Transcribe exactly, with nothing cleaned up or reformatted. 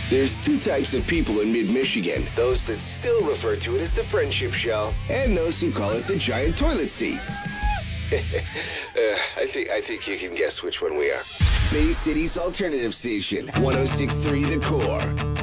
There's two types of people in mid-Michigan. Those that still refer to it as the Friendship Show, and those who call it the giant toilet seat. uh, I think I think you can guess which one we are. Bay City's alternative station, one oh six point three The Core.